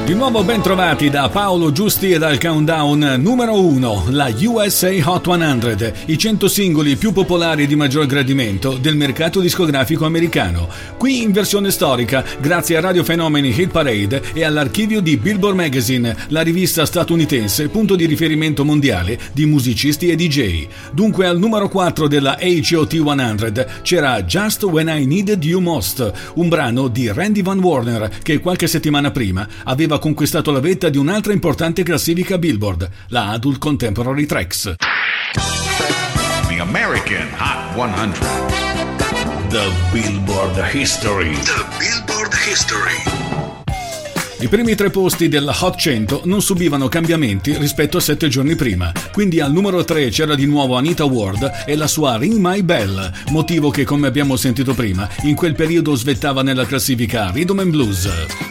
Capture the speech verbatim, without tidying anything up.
Di nuovo ben trovati da Paolo Giusti e dal countdown numero uno, la U S A Hot cento, i cento singoli più popolari e di maggior gradimento del mercato discografico americano. Qui in versione storica, grazie a Radio Fenomeni Hit Parade e all'archivio di Billboard Magazine, la rivista statunitense punto di riferimento mondiale di musicisti e D J. Dunque al numero quattro della H O T cento c'era Just When I Needed You Most, un brano di Randy Van Warner che qualche settimana prima aveva conquistato la vetta di un'altra importante classifica Billboard, la Adult Contemporary Tracks. The American Hot cento. The Billboard History. The Billboard History. I primi tre posti della Hot cento non subivano cambiamenti rispetto a sette giorni prima, quindi al numero tre c'era di nuovo Anita Ward e la sua Ring My Bell, motivo che, come abbiamo sentito prima, in quel periodo svettava nella classifica Rhythm and Blues.